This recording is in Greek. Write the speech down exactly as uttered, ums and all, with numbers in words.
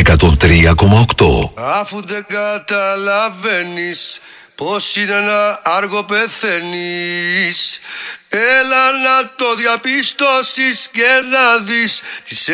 εκατόν τρία κόμμα οκτώ. Αφού δεν καταλαβαίνεις πως είναι ένα άργο πεθαίνεις, έλα να το διαπιστώσεις και να δεις τις